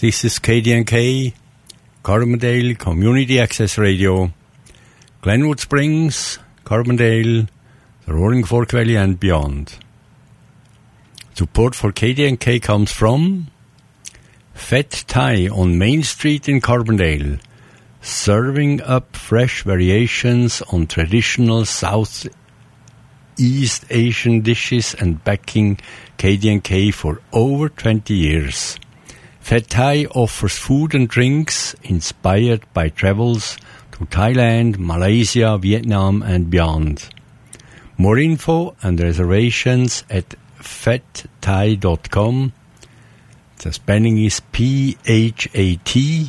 This is KDNK, Carbondale Community Access Radio, Glenwood Springs, Carbondale, the Roaring Fork Valley and beyond. Support for KDNK comes from Fat Thai on Main Street in Carbondale, serving up fresh variations on traditional Southeast Asian dishes and backing KDNK for over 20 years. Fat Thai offers food and drinks inspired by travels to Thailand, Malaysia, Vietnam and beyond. More info and reservations at fatthai.com. The spelling is PHATTHAI,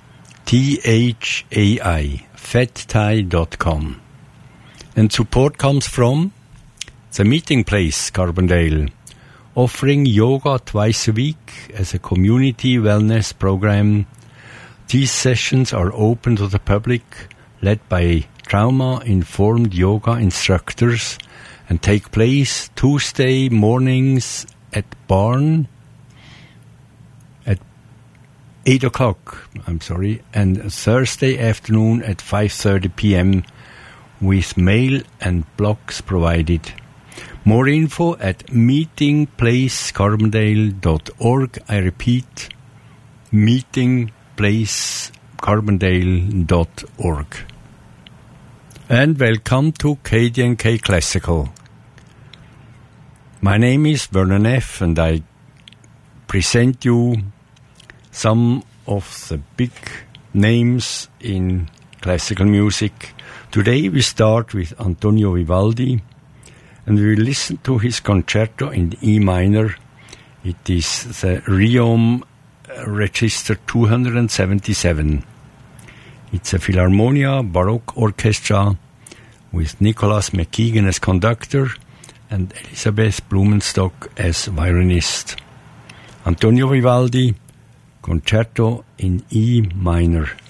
fatthai.com. And support comes from The Meeting Place, Carbondale, offering yoga twice a week as a community wellness program. These sessions are open to the public, led by trauma-informed yoga instructors, and take place Tuesday mornings at Barn at 8 o'clock, and Thursday afternoon at 5:30 p.m. with mail and blocks provided. More info at meetingplacecarbondale.org. I repeat, meetingplacecarbondale.org. And welcome to KDNK Classical. My name is Vernon F. and I present you some of the big names in classical music. Today we start with Antonio Vivaldi, and we will listen to his concerto in E minor. It is the Riom Register 277. It's a Philharmonia Baroque Orchestra with Nicholas McKeegan as conductor and Elizabeth Blumenstock as violinist. Antonio Vivaldi, Concerto in E minor.